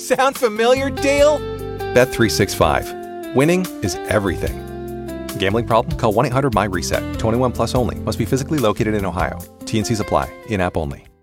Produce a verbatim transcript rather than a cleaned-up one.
Sound familiar, Dale? Bet three sixty-five. Winning is everything. Gambling problem? Call one eight hundred M Y RESET. twenty-one plus only. Must be physically located in Ohio. T N Cs apply. In-app only.